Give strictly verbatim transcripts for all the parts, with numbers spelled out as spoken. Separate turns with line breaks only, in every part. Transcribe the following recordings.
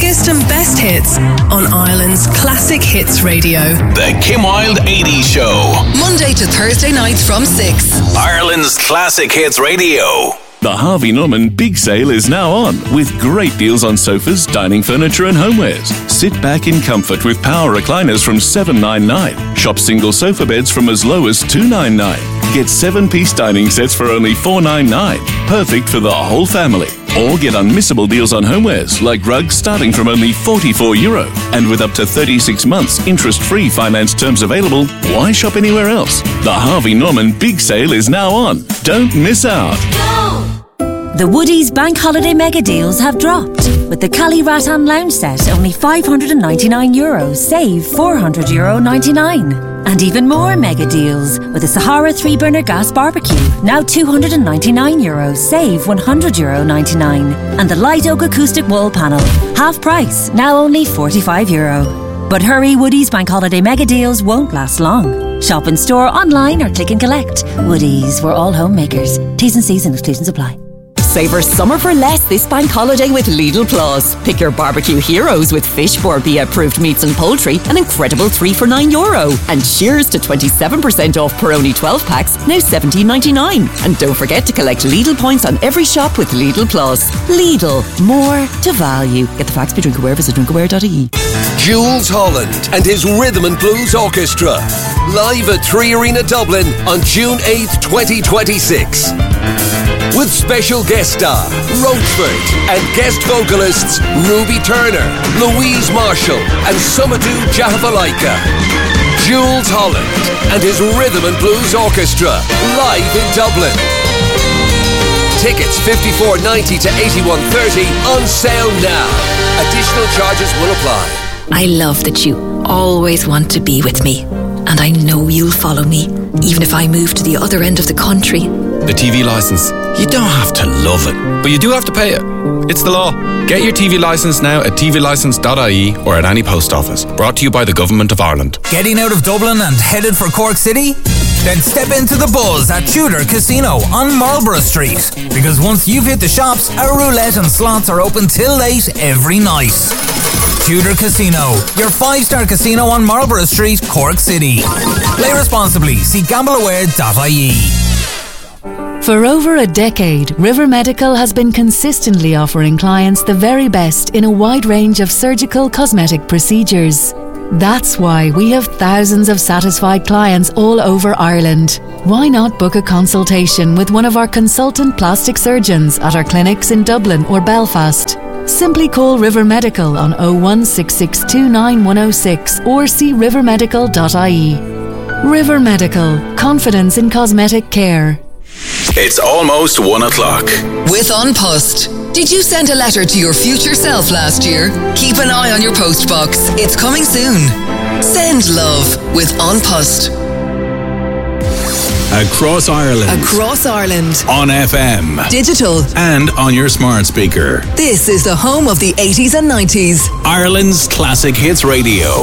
biggest and best hits on Ireland's Classic Hits Radio.
The Kim Wilde eighties Show.
Monday to Thursday nights from six.
Ireland's Classic Hits Radio.
The Harvey Norman Big Sale is now on, with great deals on sofas, dining furniture and homewares. Sit back in comfort with power recliners from seven dollars ninety-nine. Shop single sofa beds from as low as two dollars ninety-nine. Get seven-piece dining sets for only four dollars ninety-nine. Perfect for the whole family. Or get unmissable deals on homewares like rugs starting from only forty-four euro. And with up to thirty-six months interest-free finance terms available, why shop anywhere else? The Harvey Norman Big Sale is now on. Don't miss out.
The Woodies Bank Holiday Mega Deals have dropped. With the Cali Rattan Lounge Set, only five hundred ninety-nine euros, save four hundred euro ninety-nine. And even more mega deals with the Sahara three burner gas barbecue, now two hundred ninety-nine euros, save one hundred euro ninety-nine. And the Light Oak Acoustic Wall Panel, half price, now only forty-five euro. But hurry, Woodies Bank Holiday Mega Deals won't last long. Shop in store, online or click and collect. Woodies, we're all homemakers. T's and C's and exclusions apply.
Savour summer for less this bank holiday with Lidl Plus. Pick your barbecue heroes with Fish Borbia approved meats and poultry, an incredible three for nine euro. And cheers to twenty-seven percent off Peroni twelve packs, now seventeen ninety-nine. And don't forget to collect Lidl points on every shop with Lidl Plus. Lidl, more to value. Get the facts, be drink aware, visit drinkaware dot I E.
Jools Holland and his Rhythm and Blues Orchestra. Live at Three Arena Dublin on June eighth, twenty twenty-six. With special guest star Roachford and guest vocalists Ruby Turner, Louise Marshall and Sumadhu Jahavalaika. Jools Holland and his Rhythm and Blues Orchestra live in Dublin. Tickets fifty-four ninety to eighty-one thirty on sale now. Additional charges will apply.
I love that you always want to be with me, and I know you'll follow me, even if I move to the other end of the country.
The T V licence. You don't have to love it, but you do have to pay it. It's the law. Get your T V licence now at t v licence dot I E or at any post office. Brought to you by the Government of Ireland.
Getting out of Dublin and headed for Cork City? Then step into the buzz at Tudor Casino on Marlborough Street. Because once you've hit the shops, our roulette and slots are open till late every night. Tudor Casino, your five-star casino on Marlborough Street, Cork City. Play responsibly. See gamble aware dot I E.
For over a decade, River Medical has been consistently offering clients the very best in a wide range of surgical cosmetic procedures. That's why we have thousands of satisfied clients all over Ireland. Why not book a consultation with one of our consultant plastic surgeons at our clinics in Dublin or Belfast? Simply call River Medical on oh one six six two nine one oh six or see river medical dot I E. River Medical, confidence in cosmetic care.
It's almost one o'clock.
With An Post. Did you send a letter to your future self last year? Keep an eye on your post box. It's coming soon. Send love with An Post.
Across Ireland.
Across Ireland.
On F M.
Digital.
And on your smart speaker.
This is the home of the eighties and nineties.
Ireland's Classic Hits Radio.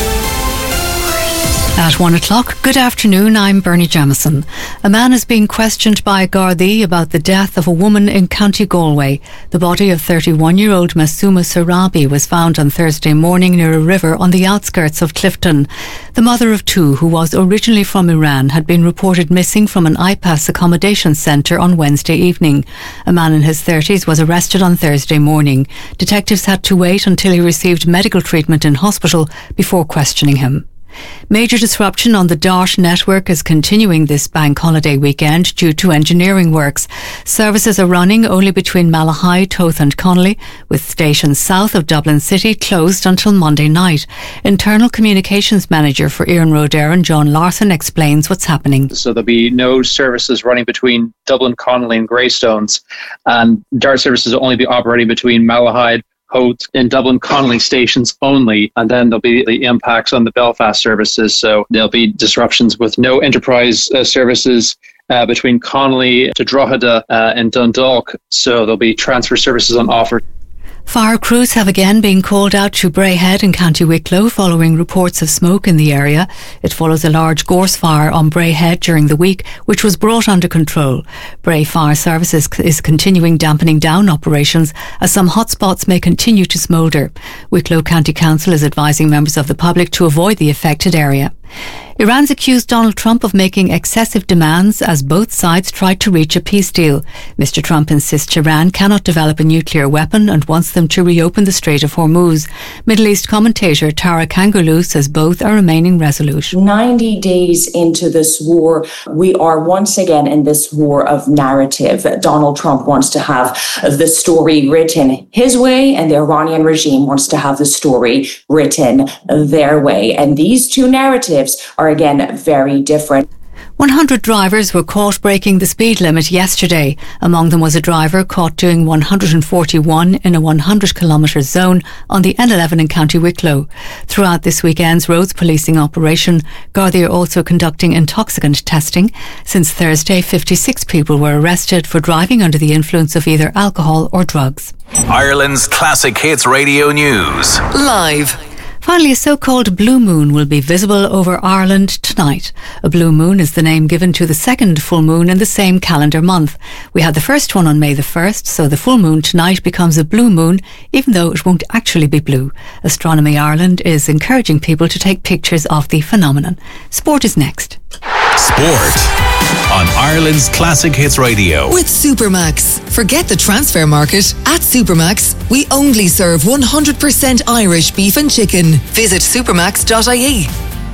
At one o'clock, good afternoon, I'm Bernie Jamieson. A man is being questioned by Gardaí about the death of a woman in County Galway. The body of thirty-one-year-old Masuma Sarabi was found on Thursday morning near a river on the outskirts of Clifton. The mother of two, who was originally from Iran, had been reported missing from an I PAS accommodation centre on Wednesday evening. A man in his thirties was arrested on Thursday morning. Detectives had to wait until he received medical treatment in hospital before questioning him. Major disruption on the DART network is continuing this bank holiday weekend due to engineering works. Services are running only between Malahide, Toth and Connolly, with stations south of Dublin City closed until Monday night. Internal Communications Manager for Iarn Road Éireann, John Larson, explains what's happening.
So there'll be no services running between Dublin, Connolly and Greystones, and DART services will only be operating between Malahide, Hoth and Dublin Connolly stations only, and then there'll be the impacts on the Belfast services. So there'll be disruptions with no enterprise uh, services uh, between Connolly to Drogheda uh, and Dundalk. So there'll be transfer services on offer.
Fire crews have again been called out to Braehead in County Wicklow following reports of smoke in the area. It follows a large gorse fire on Braehead during the week, which was brought under control. Bray Fire Services is continuing dampening down operations as some hotspots may continue to smoulder. Wicklow County Council is advising members of the public to avoid the affected area. Iran's accused Donald Trump of making excessive demands as both sides tried to reach a peace deal. Mister Trump insists Iran cannot develop a nuclear weapon and wants them to reopen the Strait of Hormuz. Middle East commentator Tara Kangulu says both are remaining resolute.
ninety days into this war, we are once again in this war of narrative. Donald Trump wants to have the story written his way, and the Iranian regime wants to have the story written their way. And these two narratives are again very different.
one hundred drivers were caught breaking the speed limit yesterday. Among them was a driver caught doing one hundred forty-one in a one hundred kilometre zone on the N eleven in County Wicklow. Throughout this weekend's roads policing operation, Gardaí are also conducting intoxicant testing. Since Thursday, fifty-six people were arrested for driving under the influence of either alcohol or drugs.
Ireland's Classic Hits Radio News.
Live.
Finally, a so-called blue moon will be visible over Ireland tonight. A blue moon is the name given to the second full moon in the same calendar month. We had the first one on May the first, so the full moon tonight becomes a blue moon, even though it won't actually be blue. Astronomy Ireland is encouraging people to take pictures of the phenomenon. Sport is next.
Sport on Ireland's Classic Hits Radio.
With Supermax. Forget the transfer market. At Supermax, we only serve one hundred percent Irish beef and chicken. Visit supermax dot I E.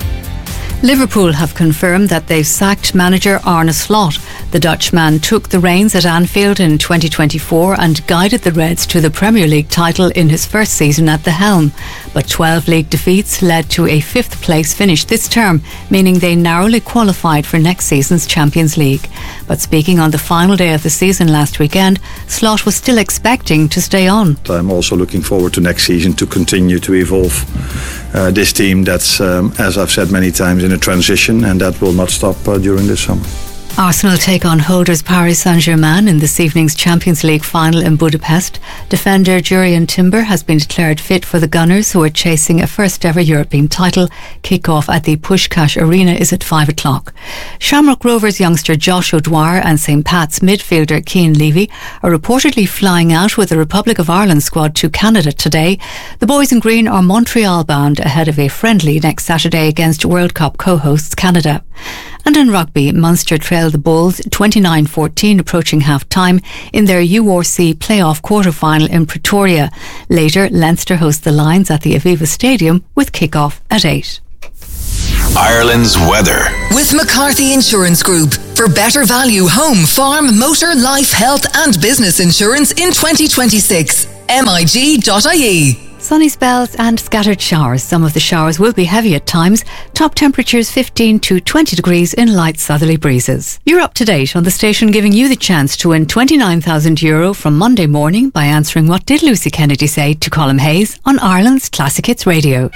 Liverpool have confirmed that they've sacked manager Arne Slot. The Dutchman took the reins at Anfield in twenty twenty-four and guided the Reds to the Premier League title in his first season at the helm. But twelve league defeats led to a fifth place finish this term, meaning they narrowly qualified for next season's Champions League. But speaking on the final day of the season last weekend, Slot was still expecting to stay on.
I'm also looking forward to next season to continue to evolve uh, this team that's, um, as I've said many times, in a transition, and that will not stop uh, during this summer.
Arsenal take on holders Paris Saint-Germain in this evening's Champions League final in Budapest. Defender Jurrien Timber has been declared fit for the Gunners, who are chasing a first ever European title. Kick-off at the Puskás Arena is at five o'clock. Shamrock Rovers youngster Josh O'Dwyer and Saint Pat's midfielder Cian Levy are reportedly flying out with the Republic of Ireland squad to Canada today. The boys in green are Montreal bound ahead of a friendly next Saturday against World Cup co-hosts Canada. And in rugby, Munster trailed the Bulls twenty-nine fourteen approaching half-time in their U R C playoff quarter-final in Pretoria. Later, Leinster host the Lions at the Aviva Stadium with kick-off at eight.
Ireland's weather.
With McCarthy Insurance Group. For better value home, farm, motor, life, health and business insurance in twenty twenty-six. M I G dot I E.
Sunny spells and scattered showers. Some of the showers will be heavy at times. Top temperatures fifteen to twenty degrees in light southerly breezes. You're up to date on the station giving you the chance to win twenty-nine thousand euro from Monday morning by answering What Did Lucy Kennedy Say to Colm Hayes on Ireland's Classic Hits Radio.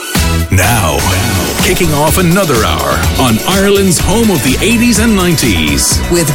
Now, kicking off another hour on Ireland's home of the eighties and nineties.
With